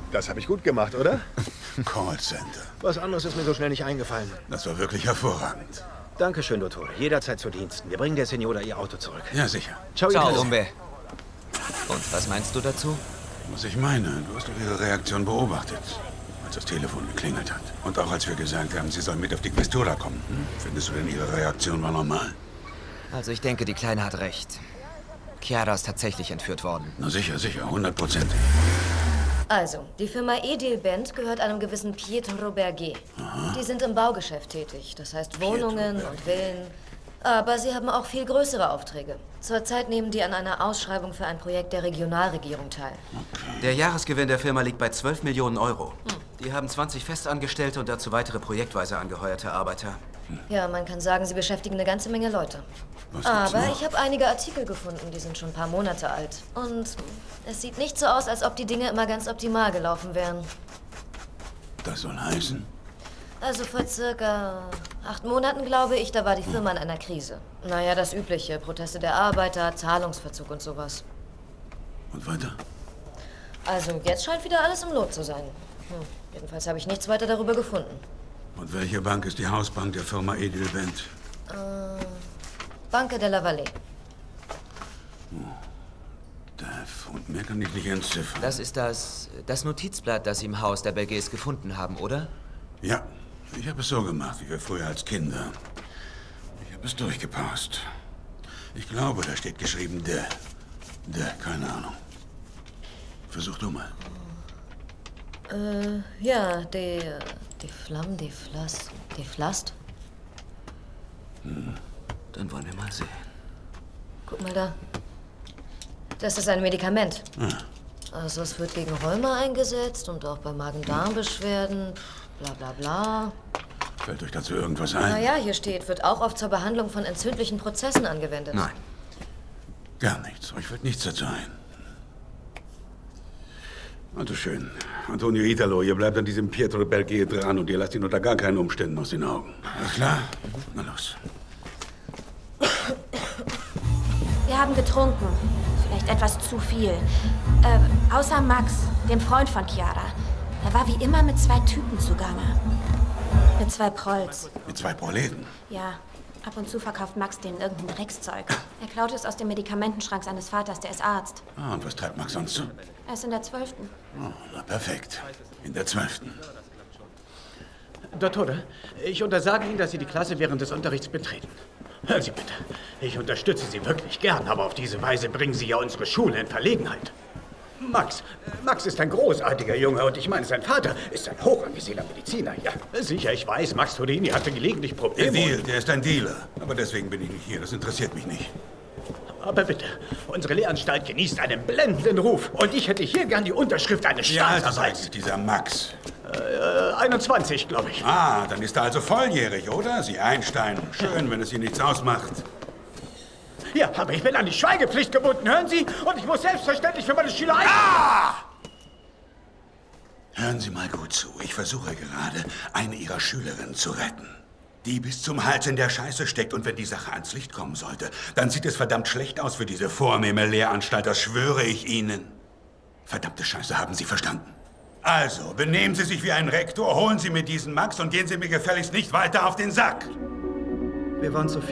Das habe ich gut gemacht, oder? Callcenter. Was anderes ist mir so schnell nicht eingefallen. Das war wirklich hervorragend. Dankeschön, Dottore. Jederzeit zu Diensten. Wir bringen der Signora ihr Auto zurück. Ja, sicher. Ciao, Ciao, Italien. Umbe. Und was meinst du dazu? Was ich meine, du hast doch ihre Reaktion beobachtet, als das Telefon geklingelt hat. Und auch als wir gesagt haben, sie soll mit auf die Questura kommen. Findest du denn, ihre Reaktion war normal? Also ich denke, die Kleine hat recht. Chiara ist tatsächlich entführt worden. Na sicher, sicher, 100%. Also, die Firma Edil Band gehört einem gewissen Pietro Berger. Die sind im Baugeschäft tätig, das heißt Wohnungen und Villen. Aber sie haben auch viel größere Aufträge. Zurzeit nehmen die an einer Ausschreibung für ein Projekt der Regionalregierung teil. Der Jahresgewinn der Firma liegt bei 12 Millionen Euro. Die haben 20 Festangestellte und dazu weitere projektweise angeheuerte Arbeiter. Ja, man kann sagen, sie beschäftigen eine ganze Menge Leute. Was gibt's Aber noch? ich habe einige Artikel gefunden, die sind schon ein paar Monate alt. Und es sieht nicht so aus, als ob die Dinge immer ganz optimal gelaufen wären. Das soll heißen? Also vor circa 8 Monaten, glaube ich, da war die Firma in einer Krise. Naja, das Übliche. Proteste der Arbeiter, Zahlungsverzug und sowas. Und weiter? Also jetzt scheint wieder alles im Lot zu sein. Jedenfalls habe ich nichts weiter darüber gefunden. Und welche Bank ist die Hausbank der Firma Edil Band? Banca della Valle. Def. Und mehr kann ich nicht entziffern. Das ist das Notizblatt, das Sie im Haus der Bergers gefunden haben, oder? Ja, ich habe es so gemacht, wie wir früher als Kinder. Ich habe es durchgepasst. Ich glaube, da steht geschrieben keine Ahnung. Versuch du mal. Ja, die Flamme, die Flast. Dann wollen wir mal sehen. Guck mal da. Das ist ein Medikament. Also es wird gegen Rheuma eingesetzt und auch bei Magen-Darm-Beschwerden. Bla bla bla. Fällt euch dazu irgendwas ein? Naja, hier steht, wird auch oft zur Behandlung von entzündlichen Prozessen angewendet. Nein. Gar nichts. Euch fällt nichts dazu ein. Also schön. Antonio Italo, ihr bleibt an diesem Pietro Berger dran und ihr lasst ihn unter gar keinen Umständen aus den Augen. Alles klar? Na los. Wir haben getrunken. Vielleicht etwas zu viel. Außer Max, dem Freund von Chiara. Er war wie immer mit 2 Typen zugange. Mit 2 Prolls. Mit 2 Proleten. Ja, ab und zu verkauft Max denen irgendein Dreckszeug. Er klaut es aus dem Medikamentenschrank seines Vaters, der ist Arzt. Ah, und was treibt Max sonst so? Er ist in der 12. Oh, na perfekt. In der 12. Dottore, ich untersage Ihnen, dass Sie die Klasse während des Unterrichts betreten. Hören Sie bitte, ich unterstütze Sie wirklich gern, aber auf diese Weise bringen Sie ja unsere Schule in Verlegenheit. Max ist ein großartiger Junge und ich meine, sein Vater ist ein hochangesehener Mediziner. Ja, sicher, ich weiß, Max Torini hatte gelegentlich Der Probleme. der ist ein Dealer. Aber deswegen bin ich nicht hier. Das interessiert mich nicht. Aber bitte, unsere Lehranstalt genießt einen blendenden Ruf. Und ich hätte hier gern die Unterschrift eines Wie alt ist Staatsanwalts. eigentlich dieser Max? 21, glaube ich. Ah, dann ist er also volljährig, oder? Sie Einstein. Schön, wenn es Ihnen nichts ausmacht. Ja, aber ich bin an die Schweigepflicht gebunden, hören Sie? Und ich muss selbstverständlich für meine Schüler Hören Sie mal gut zu. Ich versuche gerade, eine Ihrer Schülerinnen zu retten. Die bis zum Hals in der Scheiße steckt. Und wenn die Sache ans Licht kommen sollte, dann sieht es verdammt schlecht aus für diese vornehme Lehranstalt. Das schwöre ich Ihnen. Verdammte Scheiße, haben Sie verstanden? Also, benehmen Sie sich wie ein Rektor, holen Sie mir diesen Max und gehen Sie mir gefälligst nicht weiter auf den Sack. Wir waren zu